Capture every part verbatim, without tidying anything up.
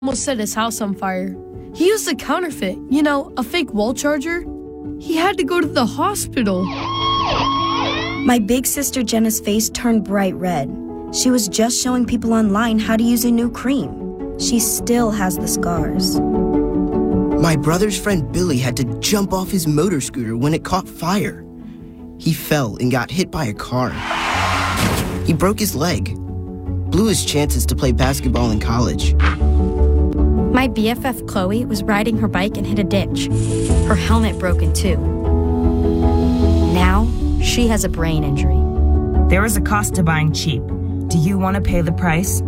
almost set his house on fire. He used a counterfeit, you know, a fake wall charger. He had to go to the hospital. My big sister Jenna's face turned bright red. She was just showing people online how to use a new cream. She still has the scars. My brother's friend Billy had to jump off his motor scooter when it caught fire. He fell and got hit by a car. He broke his leg, blew his chances to play basketball in college. My B F F Chloe was riding her bike and hit a ditch. Her helmet broke in two. Now, she has a brain injury. There is a cost to buying cheap. Do you want to pay the price?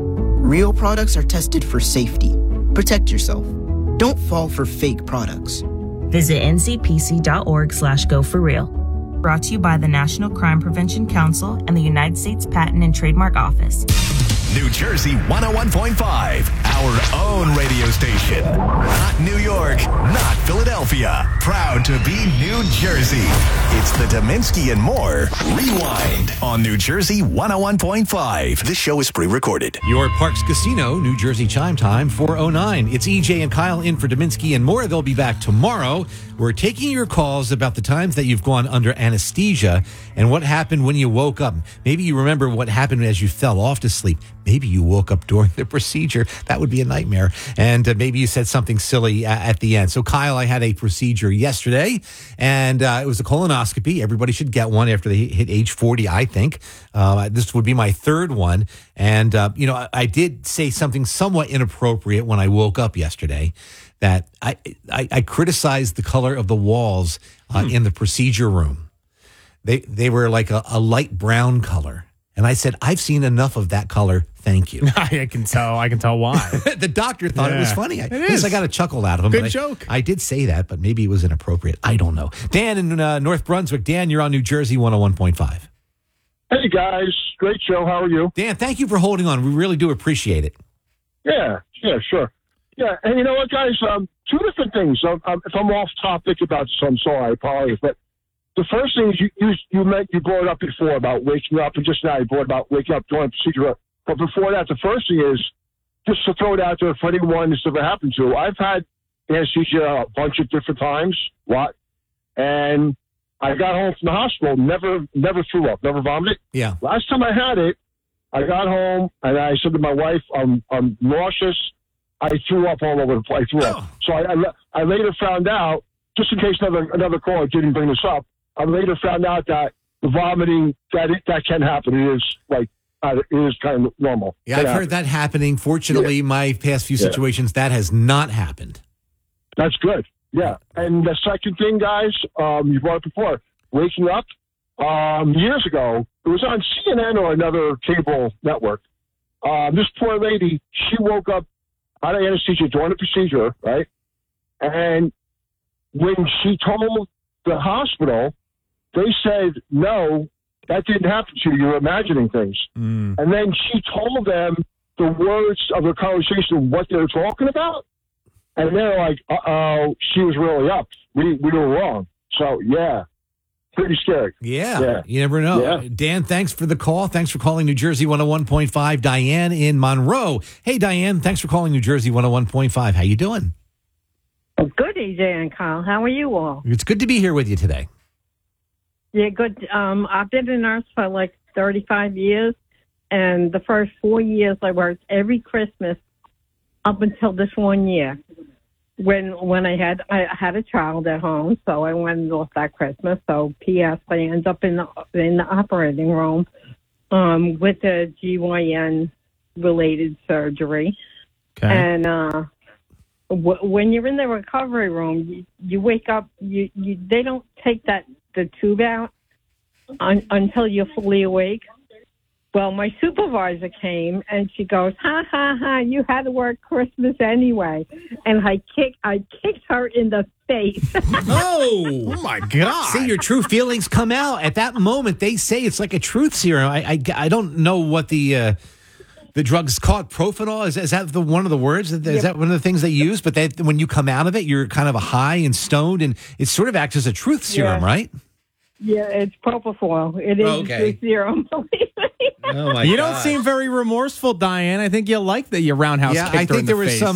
Real products are tested for safety. Protect yourself. Don't fall for fake products. Visit ncpc.org slash go for real. Brought to you by the National Crime Prevention Council and the United States Patent and Trademark Office. New Jersey one oh one point five, our own radio station. Not New York, not Philadelphia. Proud to be New Jersey. It's the Dominski and More Rewind on New Jersey one oh one point five. This show is pre-recorded. Your Parks Casino, New Jersey chime time, four oh nine. It's E J and Kyle in for Dominski and More. They'll be back tomorrow. We're taking your calls about the times that you've gone under anesthesia and what happened when you woke up. Maybe you remember what happened as you fell off to sleep. Maybe you woke up during the procedure. That would be a nightmare. And uh, maybe you said something silly uh, at the end. So, Kyle, I had a procedure yesterday, and uh, it was a colonoscopy. Everybody should get one after they hit age forty, I think. Uh, this would be my third one. And, uh, you know, I, I did say something somewhat inappropriate when I woke up yesterday, that I, I, I criticized the color of the walls uh, hmm. in the procedure room. They, they were like a, a light brown color. And I said, I've seen enough of that color. Thank you. I can tell. I can tell why. The doctor thought yeah. it was funny. I, it is. I got a chuckle out of him. Good but joke. I, I did say that, but maybe it was inappropriate. I don't know. Dan in uh, North Brunswick. Dan, you're on New Jersey one oh one point five. Hey, guys. Great show. How are you? Dan, thank you for holding on. We really do appreciate it. Yeah. Yeah, sure. Yeah. And you know what, guys? Um, two different things. Um, um, if I'm off topic about some, sorry, I apologize. But the first thing is you you you, meant, you brought up before about waking up, and just now you brought about waking up during the procedure. But before that, the first thing is just to throw it out there for anyone this ever happened to. I've had anesthesia a bunch of different times, what, and I got home from the hospital, never never threw up, never vomited. Yeah. Last time I had it, I got home and I said to my wife, I'm I'm nauseous. I threw up all over the place. I threw up. Oh. So I, I I later found out, just in case another another caller didn't bring this up, I later found out that the vomiting, that it, that can happen. It is like, uh, it is kind of normal. Yeah, I've happen. heard that happening. Fortunately, yeah. my past few yeah. situations, that has not happened. That's good. Yeah. And the second thing, guys, um, you brought it before, waking up. Um, years ago, it was on C N N or another cable network. Um, this poor lady, she woke up out of anesthesia during the procedure, right? And when she told the hospital, they said, no, that didn't happen to you. You're imagining things. Mm. And then she told them the words of the conversation, what they were talking about. And they're like, uh-oh, she was really up. We, we were wrong. So, yeah, pretty scary. Yeah, yeah. You never know. Yeah. Dan, thanks for the call. Thanks for calling New Jersey one oh one point five. Diane in Monroe. Hey, Diane, thanks for calling New Jersey one oh one point five. How you doing? Good, E J and Kyle. How are you all? It's good to be here with you today. Yeah, good. Um, I've been a nurse for like thirty-five years, and the first four years I worked every Christmas up until this one year when when I had I had a child at home, so I went off that Christmas. So P S I ended up in the in the operating room um, with the G Y N related surgery, okay. and uh, w- when you're in the recovery room, you, you wake up. You, you they don't take that. the tube out un- until you're fully awake. Well, my supervisor came and she goes, ha, ha, ha, you had to work Christmas anyway. And I kick, I kicked her in the face. Oh, oh my God. See, your true feelings come out. At that moment, they say it's like a truth serum. I I, I don't know what the uh, the drug's called. Propanol? Is, is that the one of the words? Is yep. that one of the things they use? But that, when you come out of it, you're kind of a high and stoned, and it sort of acts as a truth serum, yeah. right? Yeah, it's propofol. It is Oh, okay. the serum. Oh my you God. don't seem very remorseful, Diane. I think you like that your roundhouse Yeah, kicked I her think in there the was face. some